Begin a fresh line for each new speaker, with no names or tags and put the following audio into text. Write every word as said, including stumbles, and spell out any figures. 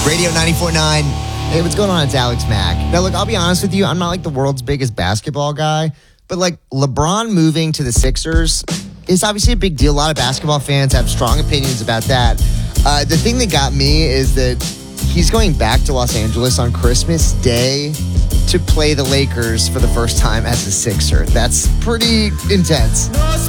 Radio ninety-four point nine. Hey, what's going on? It's Alex Mack. Now, look, I'll be honest with you. I'm not like the world's biggest basketball guy, but like LeBron moving to the Sixers is obviously a big deal. A lot of basketball fans have strong opinions about that. Uh, the thing that got me is that he's going back to Los Angeles on Christmas Day to play the Lakers for the first time as a Sixer. That's pretty intense.